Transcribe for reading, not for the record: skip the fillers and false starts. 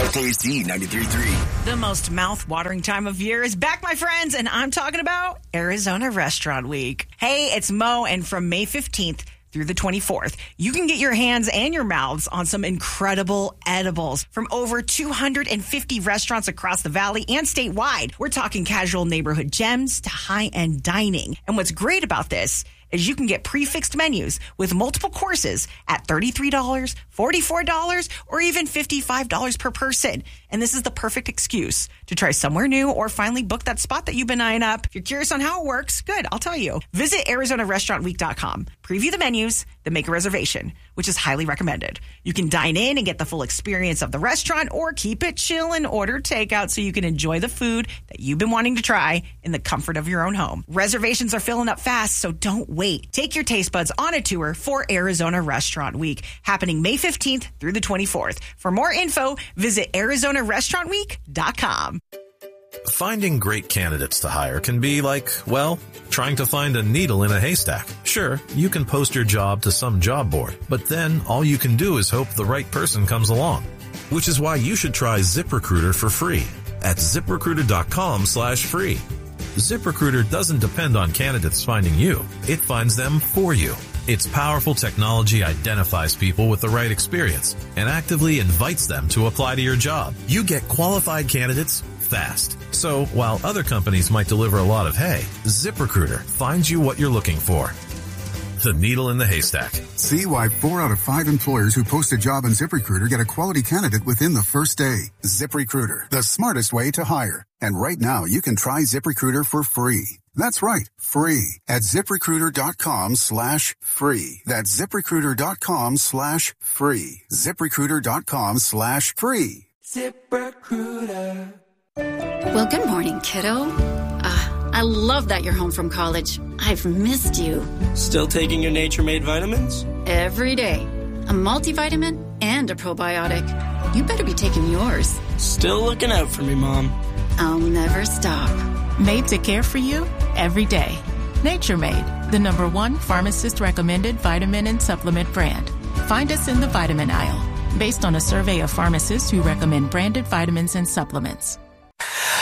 KC 93.3. The most mouth-watering time of year is back, my friends, and I'm talking about Arizona Restaurant Week. Hey, it's Mo, and from May 15th through the 24th, you can get your hands and your mouths on some incredible edibles from over 250 restaurants across the valley and statewide. We're talking casual neighborhood gems to high-end dining. And what's great about this is you can get prefixed menus with multiple courses at $33, $44, or even $55 per person. And this is the perfect excuse to try somewhere new or finally book that spot that you've been eyeing up. If you're curious on how it works, good, I'll tell you. Visit ArizonaRestaurantWeek.com. Preview the menus, then make a reservation, which is highly recommended. You can dine in and get the full experience of the restaurant or keep it chill and order takeout so you can enjoy the food that you've been wanting to try in the comfort of your own home. Reservations are filling up fast, so don't wait. Take your taste buds on a tour for Arizona Restaurant Week, happening May 15th through the 24th. For more info, visit ArizonaRestaurantWeek.com. Finding great candidates to hire can be like, well, trying to find a needle in a haystack. Sure, you can post your job to some job board, but then all you can do is hope the right person comes along. Which is why you should try ZipRecruiter for free at ZipRecruiter.com/free. ZipRecruiter doesn't depend on candidates finding you. It finds them for you. Its powerful technology identifies people with the right experience and actively invites them to apply to your job. You get qualified candidates fast. So while other companies might deliver a lot of hay, ZipRecruiter finds you what you're looking for. The needle in the haystack. See why 4 out of 5 employers who post a job on ZipRecruiter get a quality candidate within the first day. ZipRecruiter, the smartest way to hire. And right now, you can try ZipRecruiter for free. That's right, free at ZipRecruiter.com/free. That's ZipRecruiter.com/free. ZipRecruiter.com/free. ZipRecruiter. Well, good morning, kiddo. I love that you're home from college. I've missed you. Still taking your Nature-Made vitamins? Every day. A multivitamin and a probiotic. You better be taking yours. Still looking out for me, Mom. I'll never stop. Made to care for you every day. Nature-Made, the #1 pharmacist-recommended vitamin and supplement brand. Find us in the vitamin aisle, based on a survey of pharmacists who recommend branded vitamins and supplements.